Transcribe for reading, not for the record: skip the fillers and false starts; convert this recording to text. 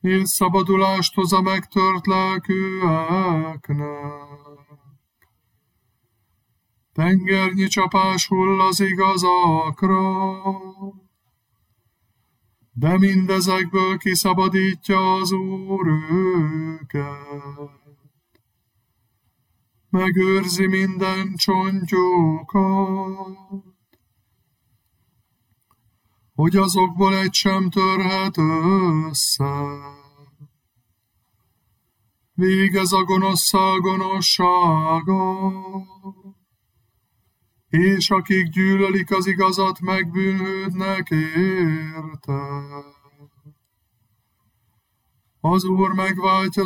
és szabadulást hoz a megtört lelkűeknek. Tengernyi csapás hull az igazakra, de mindezekből kiszabadítja az Úr őket. Megőrzi minden csontjukat, hogy azokból egy sem törhet össze. Végez a gonoszszal gonoszsága, és akik gyűlölik az igazat, megbűnhődnek érte. Az Úr megváltja